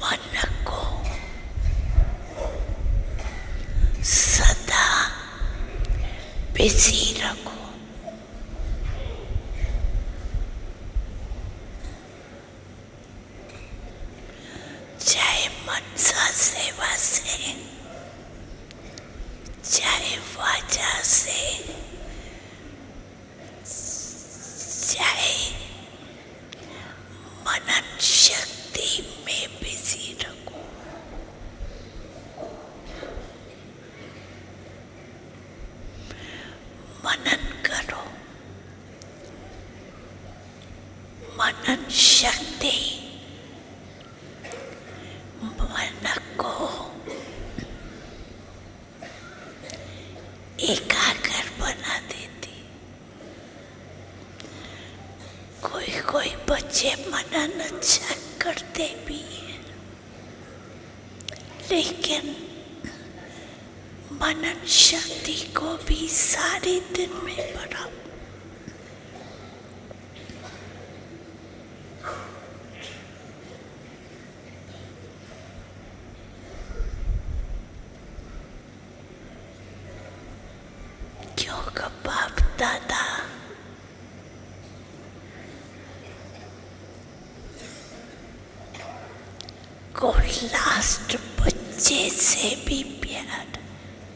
मन को सदा बिजी रखो। चाहे मनसा सेवा से, चाहे वाचा से, चाहे मनन शक्ति में बिजी रखो। मनन करो। मनन शक्ति मन को एकाग्र बना देती। कोई कोई बच्चे मनन अच्छा करते भी हैं, लेकिन मनन शक्ति को भी सारे दिन में बढ़ाओ। क्योंकि बाप दादा को लास्ट बच्चे से भी प्यार